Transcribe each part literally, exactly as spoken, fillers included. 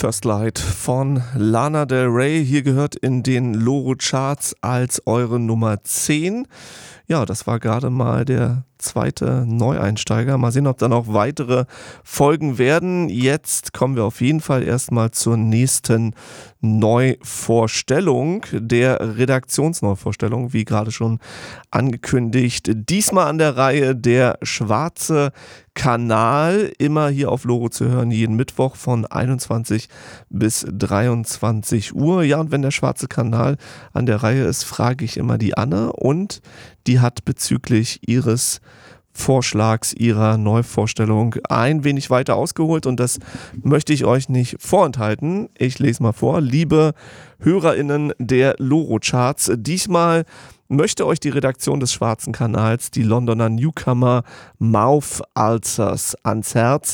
First Light von Lana Del Rey. Hier gehört in den Loro Charts als eure Nummer zehn. Ja, das war gerade mal der zweite Neueinsteiger. Mal sehen, ob da noch weitere Folgen werden. Jetzt kommen wir auf jeden Fall erstmal zur nächsten Neuvorstellung, der Redaktionsneuvorstellung, wie gerade schon angekündigt. Diesmal an der Reihe der Schwarze Kanal, immer hier auf Loro zu hören, jeden Mittwoch von einundzwanzig bis dreiundzwanzig Uhr. Ja, und wenn der Schwarze Kanal an der Reihe ist, frage ich immer die Anne, und die hat bezüglich ihres Vorschlags, ihrer Neuvorstellung ein wenig weiter ausgeholt, und das möchte ich euch nicht vorenthalten. Ich lese mal vor. Liebe HörerInnen der Loro Charts, diesmal möchte euch die Redaktion des Schwarzen Kanals die Londoner Newcomer Mouth Ulcers ans Herz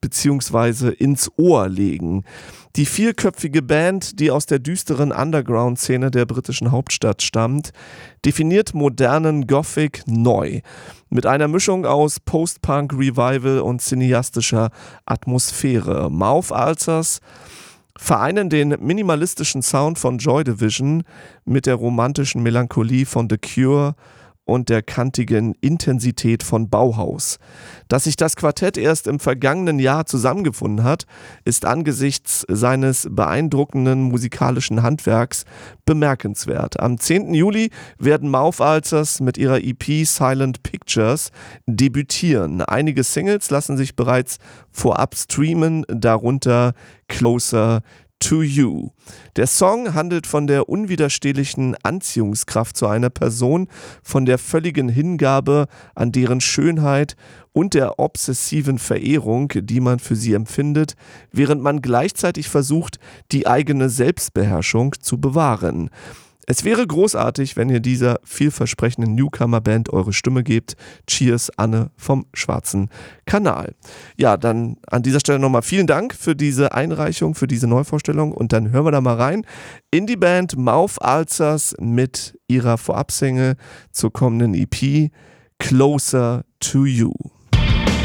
bzw. ins Ohr legen. Die vierköpfige Band, die aus der düsteren Underground-Szene der britischen Hauptstadt stammt, definiert modernen Gothic neu. Mit einer Mischung aus Post-Punk, Revival und cineastischer Atmosphäre. Mouth Ulcers vereinen den minimalistischen Sound von Joy Division mit der romantischen Melancholie von The Cure und der kantigen Intensität von Bauhaus. Dass sich das Quartett erst im vergangenen Jahr zusammengefunden hat, ist angesichts seines beeindruckenden musikalischen Handwerks bemerkenswert. Am zehnten Juli werden Mouth Ulcers mit ihrer E P Silent Pictures debütieren. Einige Singles lassen sich bereits vorab streamen, darunter Closer to You. Der Song handelt von der unwiderstehlichen Anziehungskraft zu einer Person, von der völligen Hingabe an deren Schönheit und der obsessiven Verehrung, die man für sie empfindet, während man gleichzeitig versucht, die eigene Selbstbeherrschung zu bewahren. Es wäre großartig, wenn ihr dieser vielversprechenden Newcomer-Band eure Stimme gebt. Cheers, Anne vom Schwarzen Kanal. Ja, dann an dieser Stelle nochmal vielen Dank für diese Einreichung, für diese Neuvorstellung, und dann hören wir da mal rein in die Band Mouth Ulcers mit ihrer Vorabsingle zur kommenden E P Closer to You.